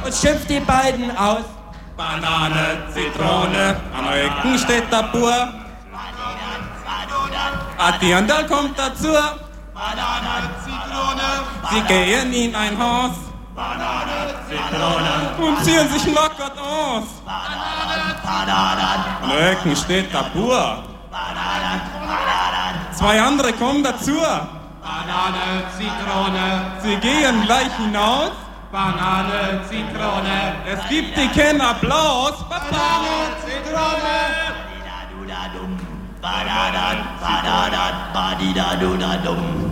Was schimpft die beiden aus? Banane, Zitrone, am Rücken steht der Bur. A Dirndl kommt dazu. Banane, Zitrone, Sie gehen in ein Haus Banane, Zitrone, und ziehen sich lockert aus. Am Rücken steht der Bur. Zwei andere kommen dazu. Banane, Zitrone, Sie gehen gleich hinaus. Banane, Zitrone, Es gibt die keinen Applaus. Banane, Zitrone. Badadadum, badadad, badadad, badidadudadum.